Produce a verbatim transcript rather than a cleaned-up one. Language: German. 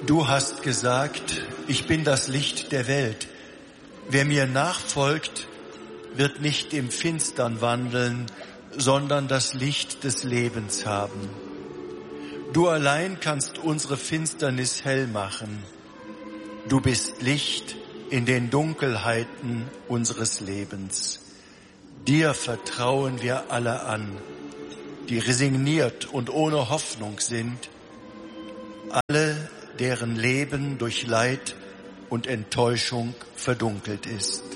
Du hast gesagt, ich bin das Licht der Welt. Wer mir nachfolgt, wird nicht im Finstern wandeln, sondern das Licht des Lebens haben. Du allein kannst unsere Finsternis hell machen. Du bist Licht in den Dunkelheiten unseres Lebens. Dir vertrauen wir alle an, die resigniert und ohne Hoffnung sind, alle, deren Leben durch Leid und Enttäuschung verdunkelt ist.